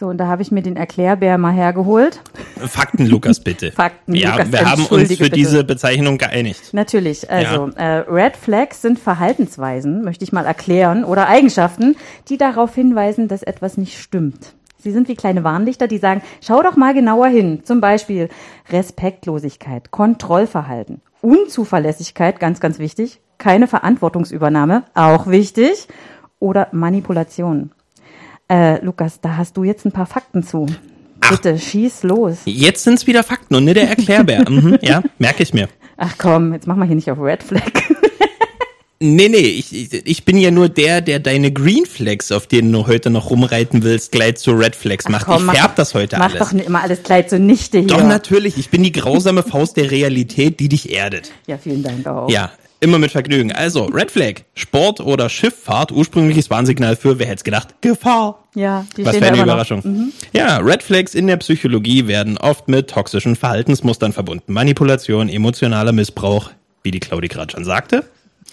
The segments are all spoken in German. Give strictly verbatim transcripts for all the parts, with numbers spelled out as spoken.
So, und da habe ich mir den Erklärbär mal hergeholt. Fakten, Lukas, bitte. Fakten, ja, Lukas, wir haben uns für bitte. diese Bezeichnung geeinigt. Natürlich, also ja. äh, Red Flags sind Verhaltensweisen, möchte ich mal erklären, oder Eigenschaften, die darauf hinweisen, dass etwas nicht stimmt. Sie sind wie kleine Warnlichter, die sagen, schau doch mal genauer hin. Zum Beispiel Respektlosigkeit, Kontrollverhalten, Unzuverlässigkeit, ganz, ganz wichtig, keine Verantwortungsübernahme, auch wichtig, oder Manipulation. Äh, Lukas, da hast du jetzt ein paar Fakten zu. Bitte, Ach, schieß los. Jetzt sind's wieder Fakten und nicht der Erklärbär. mhm, ja, merke ich mir. Ach komm, jetzt mach mal hier nicht auf Red Flag. nee, nee, ich, ich, ich bin ja nur der, der deine Green Flags, auf denen du heute noch rumreiten willst, gleich zu Red Flags macht. Ach komm, ich färb mach, das heute mach alles. Mach doch nicht immer alles gleich zunichte hier. Doch, natürlich. Ich bin die grausame Faust der Realität, die dich erdet. Ja, vielen Dank auch. Ja. Immer mit Vergnügen. Also, Red Flag, Sport oder Schifffahrt, ursprüngliches Warnsignal für, wer hätte es gedacht, Gefahr. Ja, die Was stehen für eine da immer Überraschung. Mhm. Ja, Red Flags in der Psychologie werden oft mit toxischen Verhaltensmustern verbunden. Manipulation, emotionaler Missbrauch, wie die Claudi gerade schon sagte.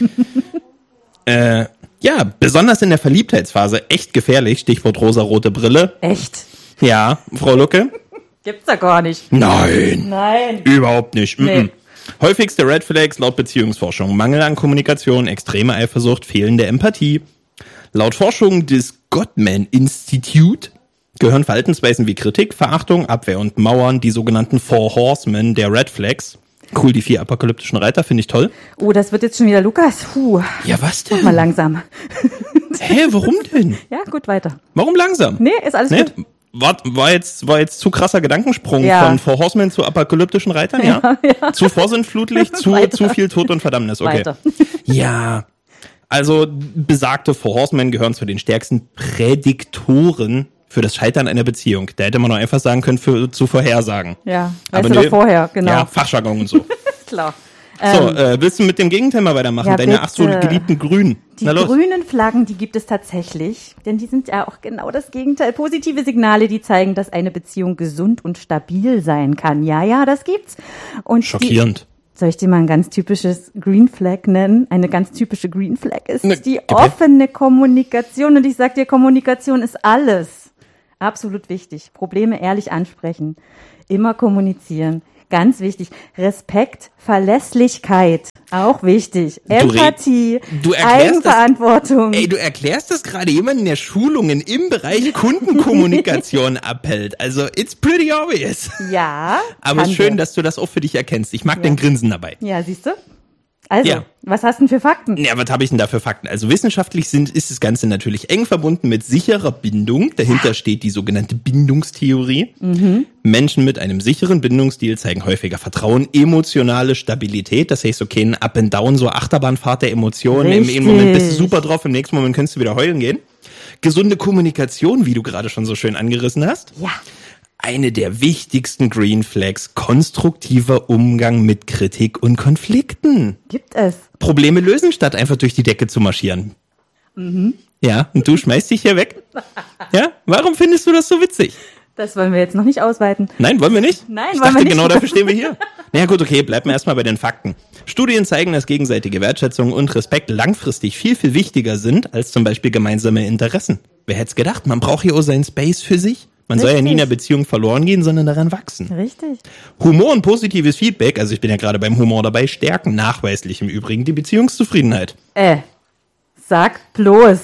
äh, ja, besonders in der Verliebtheitsphase echt gefährlich, Stichwort rosarote Brille. Echt? Ja, Frau Lucke? Gibt's da gar nicht. Nein. Nein. Überhaupt nicht. Nee. Mm-mm. Häufigste Red Flags laut Beziehungsforschung: Mangel an Kommunikation, extreme Eifersucht, fehlende Empathie. Laut Forschung des Gottman Institute gehören Verhaltensweisen wie Kritik, Verachtung, Abwehr und Mauern, die sogenannten Four Horsemen der Red Flags. Cool, die vier apokalyptischen Reiter, finde ich toll. Oh, das wird jetzt schon wieder Lukas. Puh. Ja, was denn? Mach mal langsam. Hä, warum denn? Ja, gut, weiter. Warum langsam? Nee, ist alles nee? gut. War, war jetzt war jetzt zu krasser Gedankensprung ja. von Four Horsemen zu apokalyptischen Reitern, ja? ja, ja. Zu vorsintflutlich, zu zu viel Tod und Verdammnis, okay. Weiter. Ja, also besagte Four Horsemen gehören zu den stärksten Prädiktoren für das Scheitern einer Beziehung. Da hätte man noch einfach sagen können, für, zu Vorhersagen. Ja, weißt aber du nö, doch vorher, genau. Ja, Fachjargon und so. Klar. So, ähm, äh, willst du mit dem Gegenteil mal weitermachen? Ja, Deine ach so bitte. geliebten Grünen. Die Na los. grünen Flaggen, die gibt es tatsächlich, denn die sind ja auch genau das Gegenteil. Positive Signale, die zeigen, dass eine Beziehung gesund und stabil sein kann. Ja, ja, das gibt's. Und Schockierend. Die, soll ich dir mal ein ganz typisches Green Flag nennen? Eine ganz typische Green Flag ist ne, die offene Kommunikation. Und ich sag dir, Kommunikation ist alles. Absolut wichtig. Probleme ehrlich ansprechen. Immer kommunizieren. Ganz wichtig. Respekt, Verlässlichkeit. Auch wichtig. Empathie, du erklärst Eigenverantwortung. Das, ey, du erklärst das gerade jemanden, der Schulungen im Bereich Kundenkommunikation abhält. Also, it's pretty obvious. Ja. Aber es ist schön, wir. dass du das auch für dich erkennst. Ich mag Ja. dein Grinsen dabei. Ja, siehst du? Also, Ja. was hast du denn für Fakten? Ja, was habe ich denn da für Fakten? Also wissenschaftlich sind, ist das Ganze natürlich eng verbunden mit sicherer Bindung. Dahinter steht die sogenannte Bindungstheorie. Mhm. Menschen mit einem sicheren Bindungsstil zeigen häufiger Vertrauen, emotionale Stabilität. Das heißt, okay, ein Up and Down, so Achterbahnfahrt der Emotionen. Im, Im Moment bist du super drauf, im nächsten Moment kannst du wieder heulen gehen. Gesunde Kommunikation, wie du gerade schon so schön angerissen hast. Ja. Eine der wichtigsten Green Flags: konstruktiver Umgang mit Kritik und Konflikten. Gibt es. Probleme lösen, statt einfach durch die Decke zu marschieren. Mhm. Ja, und du schmeißt dich hier weg? Ja, warum findest du das so witzig? Das wollen wir jetzt noch nicht ausweiten. Nein, wollen wir nicht? Nein, ich wollen dachte, wir nicht. genau dafür stehen wir hier. Na ja, gut, okay, bleiben wir erstmal bei den Fakten. Studien zeigen, dass gegenseitige Wertschätzung und Respekt langfristig viel, viel wichtiger sind als zum Beispiel gemeinsame Interessen. Wer hätte es gedacht? Man braucht hier auch seinen Space für sich. Man Richtig. soll ja nie in der Beziehung verloren gehen, sondern daran wachsen. Richtig. Humor und positives Feedback, also ich bin ja gerade beim Humor dabei, stärken nachweislich im Übrigen die Beziehungszufriedenheit. Äh, sag bloß.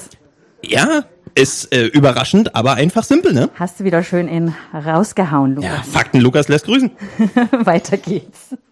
Ja, ist äh, überraschend, aber einfach simpel, ne? Hast du wieder schön in rausgehauen, Lukas. Ja, Fakten, Lukas lässt grüßen. Weiter geht's.